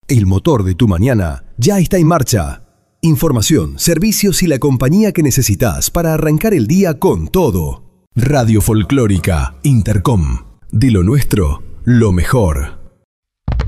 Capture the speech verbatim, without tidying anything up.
El motor de tu mañana ya está en marcha. Información, servicios y la compañía que necesitas para arrancar el día con todo. Radio Folclórica Intercom. De lo nuestro, lo mejor.